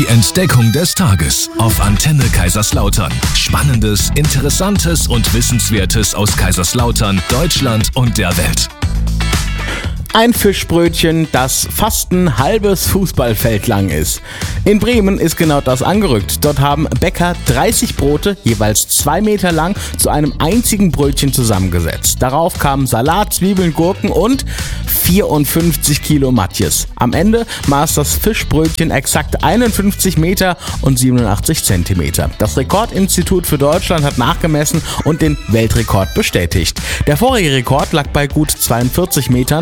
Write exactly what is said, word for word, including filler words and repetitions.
Die Entdeckung des Tages auf Antenne Kaiserslautern. Spannendes, Interessantes und Wissenswertes aus Kaiserslautern, Deutschland und der Welt. Ein Fischbrötchen, das fast ein halbes Fußballfeld lang ist. In Bremen ist genau das angerückt. Dort haben Bäcker dreißig Brote, jeweils zwei Meter lang, zu einem einzigen Brötchen zusammengesetzt. Darauf kamen Salat, Zwiebeln, Gurken und vierundfünfzig Kilo Matjes. Am Ende maß das Fischbrötchen exakt einundfünfzig Meter und siebenundachtzig Zentimeter. Das Rekordinstitut für Deutschland hat nachgemessen und den Weltrekord bestätigt. Der vorherige Rekord lag bei gut zweiundvierzig Metern